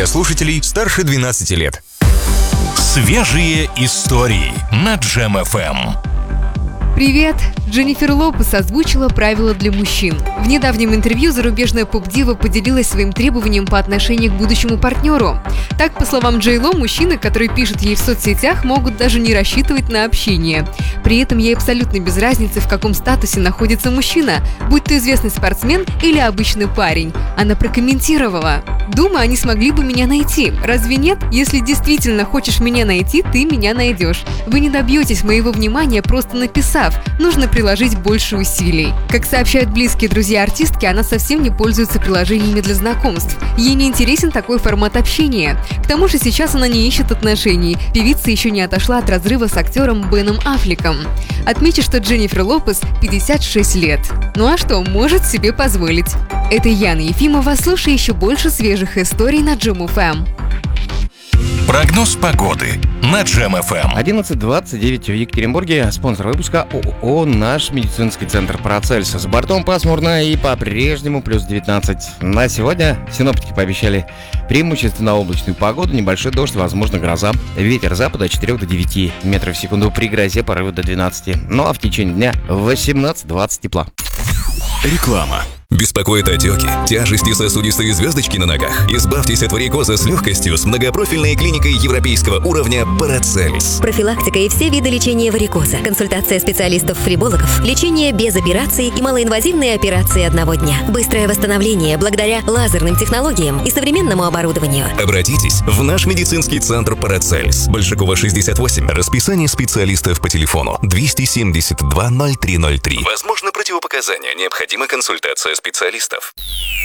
для слушателей старше 12 лет. Свежие истории на Джем FM. Привет! Дженнифер Лопес озвучила правила для мужчин. В недавнем интервью зарубежная поп-дива поделилась своим требованием по отношению к будущему партнеру. Так, по словам Джей Ло, мужчины, которые пишут ей в соцсетях, могут даже не рассчитывать на общение. При этом ей абсолютно без разницы, в каком статусе находится мужчина, будь то известный спортсмен или обычный парень. Она прокомментировала: «Думаю, они смогли бы меня найти. Разве нет? Если действительно хочешь меня найти, ты меня найдешь. Вы не добьетесь моего внимания, просто написав. Нужно приложить больше усилий». Как сообщают близкие друзья артистки, она совсем не пользуется приложениями для знакомств. Ей не интересен такой формат общения. К тому же сейчас она не ищет отношений. Певица еще не отошла от разрыва с актером Беном Аффлеком. Отмечу, что Дженнифер Лопес 56 лет. Ну а что, может себе позволить. Это Яна Ефимова. Слушай еще больше свежих историй на Джем FM. Прогноз погоды на Джем FM. 11:29 в Екатеринбурге. Спонсор выпуска ООО «Наш медицинский центр Парацельс». За бортом пасмурно и по-прежнему плюс 19. На сегодня синоптики пообещали преимущественно облачную погоду, небольшой дождь, возможно гроза. Ветер запада от 4 до 9 метров в секунду, при грозе порывы до 12. Ну а в течение дня 18-20 тепла. Реклама. Беспокоит отеки, тяжести, сосудистые звездочки на ногах? Избавьтесь от варикоза с легкостью с многопрофильной клиникой европейского уровня Парацельс. Профилактика и все виды лечения варикоза, консультация специалистов-фрибологов, лечение без операций и малоинвазивные операции одного дня. Быстрое восстановление благодаря лазерным технологиям и современному оборудованию. Обратитесь в наш медицинский центр Парацельс. Большакова, 68. Расписание специалистов по телефону 272 0303. Возможно противопоказания. Необходима консультация специалистов.